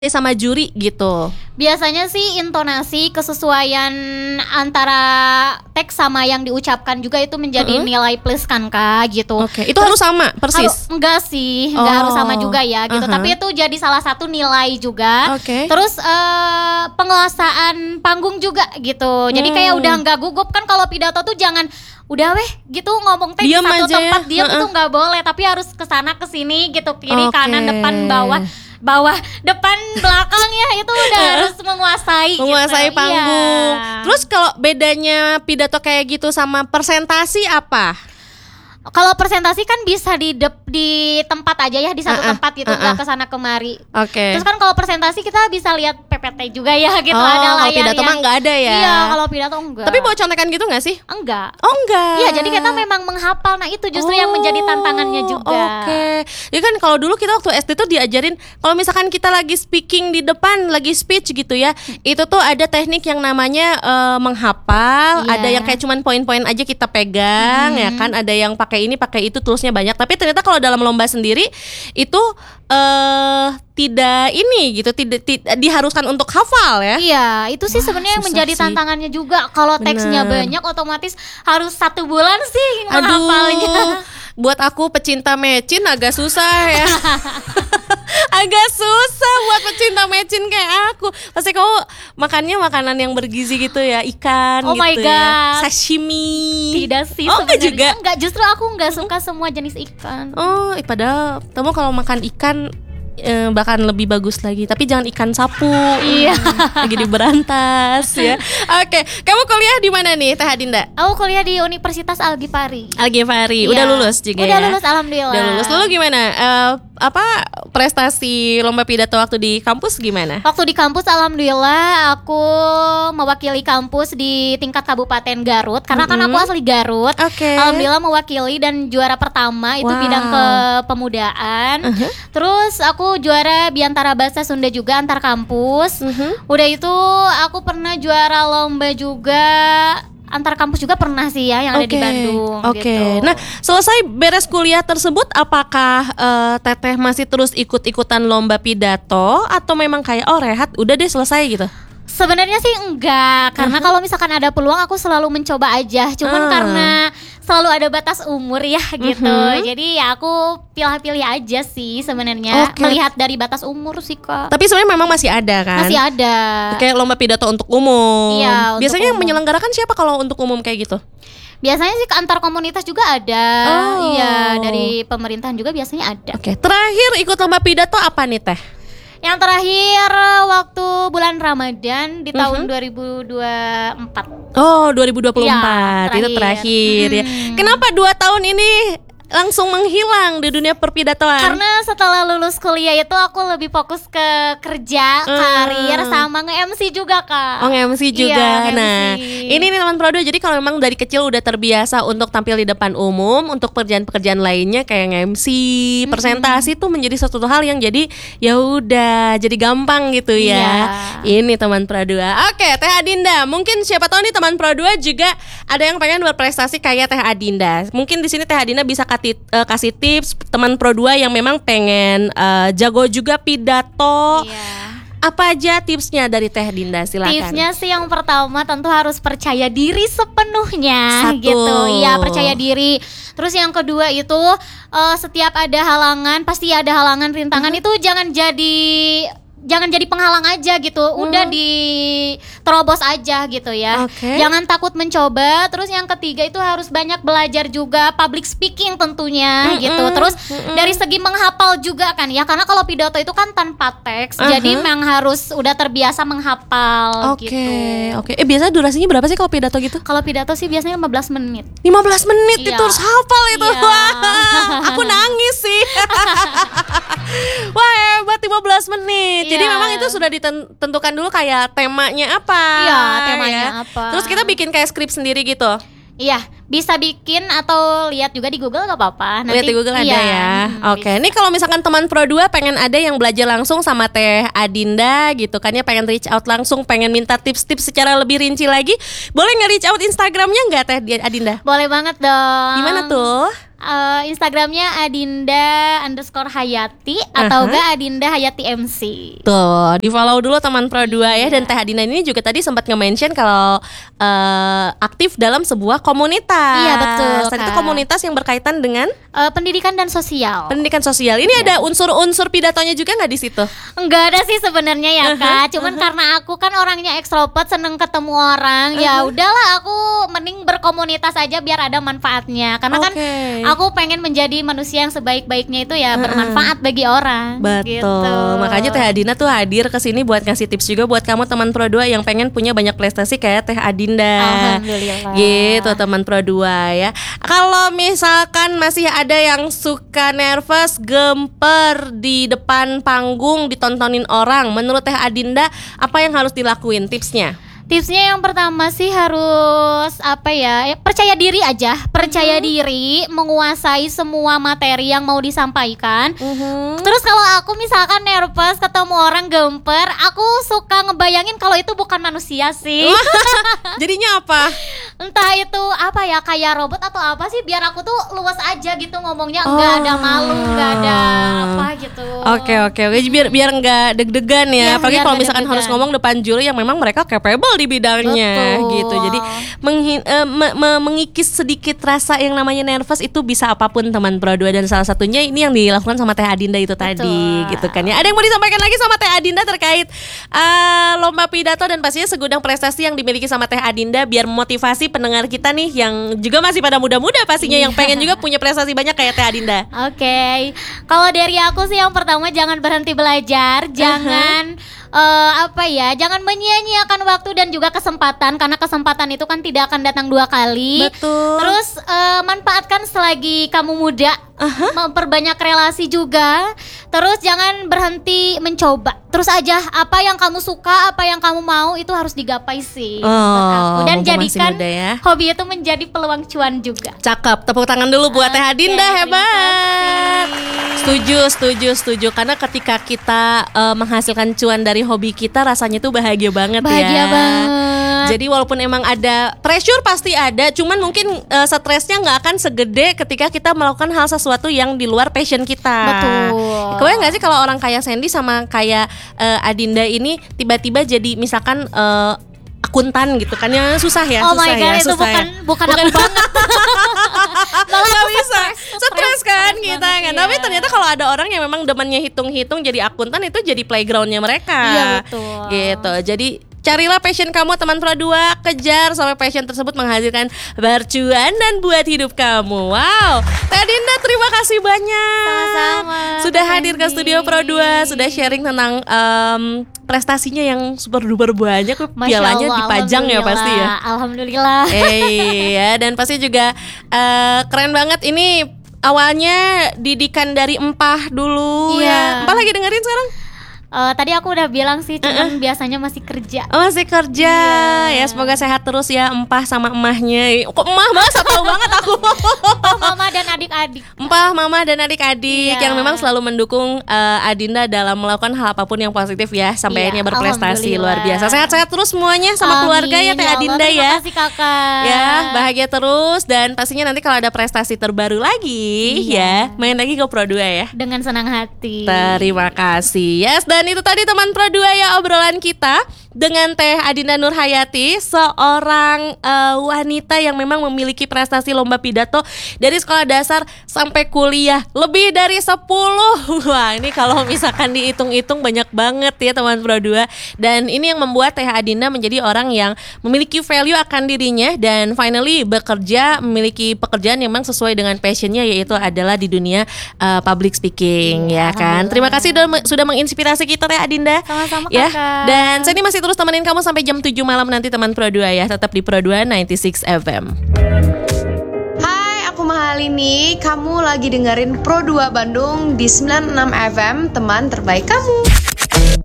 sama juri gitu? Biasanya sih intonasi, kesesuaian antara teks sama yang diucapkan juga itu menjadi nilai plus kan Kak gitu. Oke, itu harus sama persis? Enggak sih, enggak harus sama juga ya gitu. Tapi itu jadi salah satu nilai juga. Terus penguasaan panggung juga gitu. Jadi kayak udah enggak gugup kan, kalau pidato tuh jangan udah weh gitu ngomong teks satu tempat diam tuh nggak boleh, tapi harus kesana kesini gitu, kiri kanan depan bawah depan belakang ya, itu udah harus menguasai gitu. Panggung. Iya. Terus kalau bedanya pidato kayak gitu sama presentasi apa? Kalau presentasi kan bisa di tempat aja ya, di satu tempat gitu, nggak kesana kemari. Terus kan kalau presentasi kita bisa lihat PPT juga ya gitu, ada layar. Kalau pidato mah nggak ada ya? Iya, kalau pidato enggak. Tapi bawa contekan gitu nggak sih? Enggak. Oh enggak. Iya, jadi kita memang menghafal. Nah itu justru yang menjadi tantangannya juga. Ya kan kalau dulu kita waktu SD tuh diajarin kalau misalkan kita lagi speaking di depan, lagi speech gitu ya, itu tuh ada teknik yang namanya menghafal. Ada yang kayak cuman poin-poin aja kita pegang, ya kan? Ada yang pakai ini pakai itu, tulisnya banyak. Tapi ternyata kalau dalam lomba sendiri itu tidak ini gitu, tidak diharuskan untuk hafal ya. Iya, itu sih sebenarnya yang menjadi tantangannya juga. Kalau teksnya banyak otomatis harus 1 bulan sih menghafalnya. Buat aku pecinta mecin agak susah ya. Agak susah buat pecinta mecin kayak aku. Pasti kamu makannya makanan yang bergizi gitu ya, ikan gitu my God. ya, sashimi. Tidak sih enggak juga. Enggak, justru aku enggak suka semua jenis ikan. Padahal kamu kalau makan ikan bahkan lebih bagus lagi, tapi jangan ikan sapu. Iya. Lagi di berantas ya. Oke, kamu kuliah di mana nih Teh Adinda? Aku kuliah di Universitas Al-Ghifari. Udah lulus juga ya? Udah lulus, alhamdulillah. Udah lulus. Lalu gimana? Prestasi lomba pidato waktu di kampus gimana? Waktu di kampus alhamdulillah aku mewakili kampus di tingkat Kabupaten Garut, karena kan aku asli Garut. Alhamdulillah mewakili dan juara pertama itu bidang kepemudaan. Terus aku juara Biantara Bahasa Sunda juga antar kampus. Udah itu aku pernah juara lomba juga antar kampus juga pernah sih ya, yang ada di Bandung gitu. Nah, selesai beres kuliah tersebut, apakah Teteh masih terus ikut-ikutan lomba pidato atau memang kayak rehat udah deh selesai gitu? Sebenarnya sih enggak, karena kalau misalkan ada peluang aku selalu mencoba aja. Cuman karena selalu ada batas umur ya gitu. Jadi ya aku pilih-pilih aja sih sebenarnya. Melihat dari batas umur sih Kak. Tapi sebenarnya memang masih ada kan? Masih ada. Kayak lomba pidato untuk umum. Iya, biasanya yang umum. menyelenggarakan siapa kalau untuk umum kayak gitu? Biasanya sih antar komunitas juga ada. Iya, dari pemerintahan juga biasanya ada. Terakhir ikut lomba pidato apa nih Teh? Yang terakhir waktu bulan Ramadan di tahun 2024. 2024 ya, itu terakhir ya. Kenapa 2 tahun ini langsung menghilang di dunia perpidatoan? Karena setelah lulus kuliah itu aku lebih fokus ke kerja, karir, sama nge-MC juga Kak. Nge-MC juga. Iya, Nah, ini nih teman Prodo. Jadi kalau memang dari kecil udah terbiasa untuk tampil di depan umum, untuk pekerjaan-pekerjaan lainnya kayak nge-MC, presentasi tuh menjadi suatu hal yang jadi ya udah jadi gampang gitu ya. Ini teman Prodo. Oke, Teh Adinda, mungkin siapa tahu nih teman Prodo juga ada yang pengen berprestasi kayak Teh Adinda. Mungkin di sini Teh Adinda bisa kasih tips teman Pro 2 yang memang pengen jago juga pidato. Apa aja tipsnya dari Teh Dinda? Silakan. Tipsnya sih yang pertama tentu harus percaya diri sepenuhnya. Gitu. Iya, percaya diri. Terus yang kedua itu setiap ada halangan, pasti ada halangan, rintangan, itu jangan jadi penghalang aja gitu. Udah diterobos aja gitu ya. Jangan takut mencoba. Terus yang ketiga itu harus banyak belajar juga public speaking tentunya gitu. Terus dari segi menghafal juga kan ya, karena kalau pidato itu kan tanpa teks. Jadi memang harus udah terbiasa menghafal gitu. Biasanya durasinya berapa sih kalau pidato gitu? Kalau pidato sih biasanya 15 menit. 15 menit itu harus hafal itu. Wah, aku nangis sih. Wah, hebat 15 menit. Jadi memang itu sudah ditentukan dulu kayak temanya apa. Iya, temanya apa. Terus kita bikin kayak skrip sendiri gitu. Iya, bisa bikin atau lihat juga di Google gak apa-apa. Lihat di Google ada ya. Ini kalau misalkan teman Pro 2 pengen ada yang belajar langsung sama Teh Adinda gitu kan ya, pengen reach out langsung, pengen minta tips-tips secara lebih rinci lagi, boleh nge-reach out Instagramnya nggak Teh Adinda? Boleh banget dong. Di mana tuh? Instagramnya Adinda_Hayati atau enggak Adinda Hayati MC. Tuh, di follow dulu teman Pro 2 ya. Dan Teh Adinda ini juga tadi sempat nge-mention kalau aktif dalam sebuah komunitas. Iya betul. Tadi itu komunitas yang berkaitan dengan pendidikan dan sosial. Pendidikan sosial. Ini ada unsur-unsur pidatonya juga nggak di situ? Enggak ada sih sebenarnya ya Kak. Cuman karena aku kan orangnya ekstrovert, seneng ketemu orang. Ya udahlah, aku mending berkomunitas aja biar ada manfaatnya. Karena kan aku pengen menjadi manusia yang sebaik-baiknya itu ya bermanfaat bagi orang. Betul. Gitu. Makanya Teh Adinda tuh hadir ke sini buat ngasih tips juga buat kamu teman Pro 2 yang pengen punya banyak prestasi kayak Teh Adinda. Alhamdulillah. Gitu teman Pro 2 ya. Kalau misalkan masih ada yang suka nervous, gemper di depan panggung ditontonin orang, menurut Teh Adinda apa yang harus dilakuin, tipsnya? Tipsnya yang pertama sih harus percaya diri aja, percaya diri, menguasai semua materi yang mau disampaikan. Terus kalau aku misalkan nervous ketemu orang gemper, aku suka ngebayangin kalau itu bukan manusia sih. Jadinya apa? Entah itu kayak robot atau apa sih, biar aku tuh luas aja gitu ngomongnya, nggak ada malu, nggak ada apa gitu. Oke. Biar nggak deg-degan ya. Apalagi kalau misalkan deg-degan. harus ngomong depan juri yang memang mereka capable di bidangnya. Betul. Gitu. Jadi mengikis sedikit rasa yang namanya nervous itu bisa apapun teman Pro 2, dan salah satunya ini yang dilakukan sama Teh Adinda itu tadi gitu kan ya. Ada yang mau disampaikan lagi sama Teh Adinda terkait lomba pidato dan pastinya segudang prestasi yang dimiliki sama Teh Adinda, biar memotivasi pendengar kita nih yang juga masih pada muda-muda pastinya yang pengen juga punya prestasi banyak kayak Teh Adinda. Oke. Kalau dari aku sih yang pertama jangan berhenti belajar, jangan jangan menyia-nyiakan waktu dan juga kesempatan, karena kesempatan itu kan tidak akan datang dua kali. Betul. Terus manfaatkan selagi kamu muda, memperbanyak relasi juga. Terus jangan berhenti mencoba. Terus aja apa yang kamu suka, apa yang kamu mau itu harus digapai sih. Dan jadikan hobi itu menjadi peluang cuan juga. Cakep, tepuk tangan dulu buat Teh Adinda, hebat. Setuju. Karena ketika kita menghasilkan cuan dari hobi kita, rasanya tuh bahagia banget. Bahagia banget. Jadi walaupun emang ada pressure pasti ada, cuman mungkin stresnya nggak akan segede ketika kita melakukan hal sesuatu yang di luar passion kita. Betul. Kebayang nggak sih kalau orang kayak Sandy sama kayak Adinda ini tiba-tiba jadi misalkan akuntan gitu kan, yang susah ya. Oh my god, itu bukan aku banget. Malah nggak bisa, stres kan kita kan. Iya. Tapi ternyata kalau ada orang yang memang demennya hitung-hitung jadi akuntan, itu jadi playgroundnya mereka. Iya betul. Gitu. Jadi carilah passion kamu teman Pro 2, kejar sampai passion tersebut menghasilkan bercuan dan buat hidup kamu. Wow, Teh Adinda terima kasih banyak. Sama-sama. Sudah hadir ke studio Pro 2, sudah sharing tentang prestasinya yang super duper banyak. Pialanya dipajang ya pasti ya. Alhamdulillah. Ya, dan pasti juga keren banget ini. Awalnya didikan dari empah dulu. Iya. Empah lagi dengerin sekarang? Tadi aku udah bilang sih, cuman biasanya masih kerja. Oh, masih kerja. Ya semoga sehat terus ya empah sama emahnya. Kok emah banget, tahu banget aku. Empah mama dan adik-adik. Empah mama dan adik-adik Iya. yang memang selalu mendukung Adinda dalam melakukan hal apapun yang positif ya, sampai akhirnya berprestasi. Luar biasa. Sehat-sehat terus semuanya sama keluarga ya Teh Adinda ya. Terima kasih kakak. Ya, bahagia terus, dan pastinya nanti kalau ada prestasi terbaru lagi ya, main lagi ke Pro 2 ya. Dengan senang hati. Terima kasih. Yes, dan itu tadi teman Pro 2 ya obrolan kita dengan Teh Adinda Nurhayati, seorang wanita yang memang memiliki prestasi lomba pidato dari sekolah dasar sampai kuliah lebih dari 10. Wah, ini kalau misalkan dihitung-hitung banyak banget ya teman Pro 2. Dan ini yang membuat Teh Adinda menjadi orang yang memiliki value akan dirinya dan finally bekerja, memiliki pekerjaan yang memang sesuai dengan passionnya, yaitu adalah di dunia public speaking ya kan. Terima kasih sudah menginspirasi kita Teh Adinda. Sama-sama ya. kakak. Dan saya ini masih terus temenin kamu sampai jam 7 malam nanti teman Pro 2 ya. Tetap di Pro 2 96 FM. Hai, aku Mahalini. Kamu lagi dengerin Pro 2 Bandung di 96 FM, teman terbaik kamu.